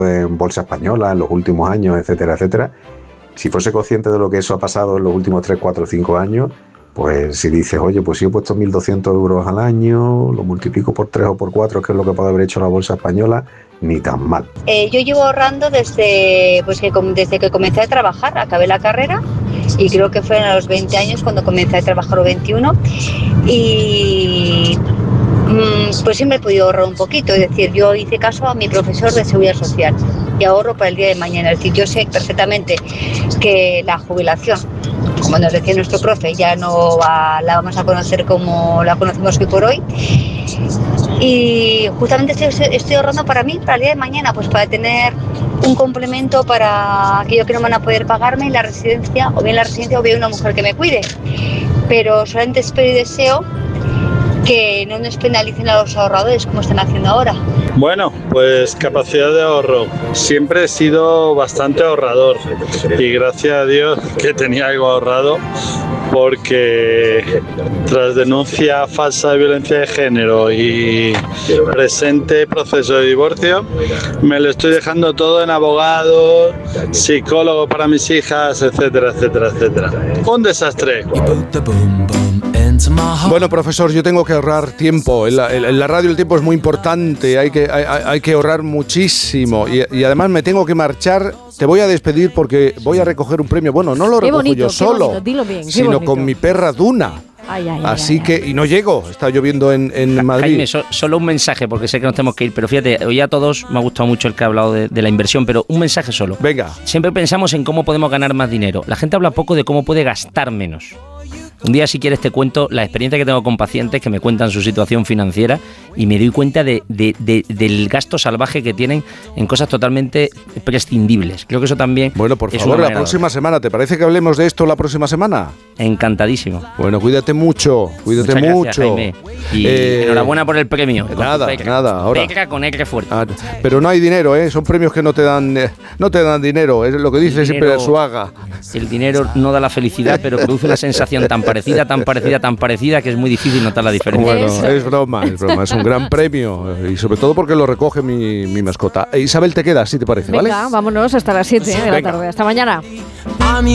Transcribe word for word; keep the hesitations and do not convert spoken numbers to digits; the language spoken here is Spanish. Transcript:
en bolsa española en los últimos años, etcétera, etcétera. Si fuese consciente de lo que eso ha pasado en los últimos tres, cuatro, cinco años, pues si dices, oye, pues si he puesto mil doscientos euros al año, lo multiplico por tres o por cuatro, que es lo que puede haber hecho la bolsa española, ni tan mal. Eh, yo llevo ahorrando desde, pues que, desde que comencé a trabajar, acabé la carrera y creo que fueron a los veinte años cuando comencé a trabajar, o veintiuno, y mmm, pues siempre he podido ahorrar un poquito. Es decir, yo hice caso a mi profesor de Seguridad Social y ahorro para el día de mañana. Es decir, yo sé perfectamente que la jubilación, como nos decía nuestro profe, ya no va, la vamos a conocer como la conocemos hoy por hoy. Y justamente estoy, estoy ahorrando para mí, para el día de mañana, pues para tener un complemento para aquello que no van a poder pagarme en la residencia, o bien la residencia o bien una mujer que me cuide. Pero solamente espero y deseo que no nos penalicen a los ahorradores como están haciendo ahora. Bueno, pues capacidad de ahorro. Siempre he sido bastante ahorrador y gracias a Dios que tenía algo ahorrado, porque tras denuncia falsa de violencia de género y presente proceso de divorcio, me lo estoy dejando todo en abogado, psicólogo para mis hijas, etcétera, etcétera, etcétera. Un desastre. Bueno, profesor, yo tengo que ahorrar tiempo. En la, en la radio el tiempo es muy importante, hay que, hay, hay que ahorrar muchísimo. Y, y además me tengo que marchar. Te voy a despedir porque voy a recoger un premio. Bueno, no lo qué recojo bonito, yo solo, bonito, dilo bien, sino bonito. con mi perra Duna. Ay, ay, Así ay, que, ay. y no llego, está lloviendo en, en Madrid. Jaime, so, solo un mensaje, porque sé que nos tenemos que ir, pero fíjate, hoy a todos me ha gustado mucho el que ha hablado de, de la inversión, pero un mensaje solo. Venga. Siempre pensamos en cómo podemos ganar más dinero. La gente habla poco de cómo puede gastar menos. Un día, si quieres, te cuento la experiencia que tengo con pacientes que me cuentan su situación financiera y me doy cuenta de, de, de, del gasto salvaje que tienen en cosas totalmente prescindibles. Creo que eso también. Bueno, por es favor, una la manera próxima semana, ¿te parece que hablemos de esto la próxima semana? Encantadísimo. Bueno, cuídate mucho, cuídate Muchas mucho. gracias, Jaime. Y Eh, enhorabuena por el premio. Nada, nada, ahora. Peca con R fuerte. Ah, pero no hay dinero, ¿eh? Son premios que no te dan, eh, no te dan dinero, es lo que dice El siempre dinero- Suaga. El dinero no da la felicidad, pero produce una sensación tan parecida, tan parecida, tan parecida que es muy difícil notar la diferencia. Bueno, Eso. es broma, es broma, es un gran premio y sobre todo porque lo recoge mi, mi mascota. Eh, Isabel, te quedas, si te parece, Venga, ¿vale? vámonos hasta las siete de la Venga. tarde. Hasta mañana.